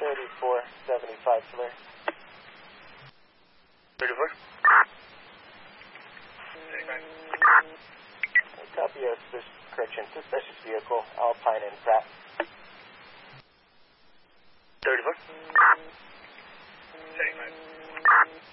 3475 clear. 34. Copy a correction, suspicious vehicle, Alpine and Pratt. 34.